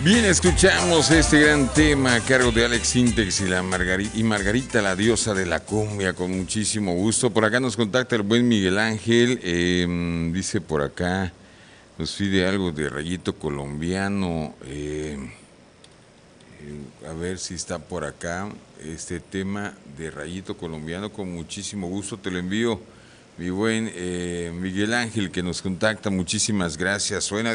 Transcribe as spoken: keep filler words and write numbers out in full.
Bien, escuchamos este gran tema a cargo de Alex Sintex y, la Margari- y Margarita, la diosa de la cumbia, con muchísimo gusto. Por acá nos contacta el buen Miguel Ángel, eh, dice por acá, nos pide algo de Rayito Colombiano, eh, eh, a ver si está por acá, este tema de Rayito Colombiano, con muchísimo gusto te lo envío, mi buen eh, Miguel Ángel, que nos contacta, muchísimas gracias. Suena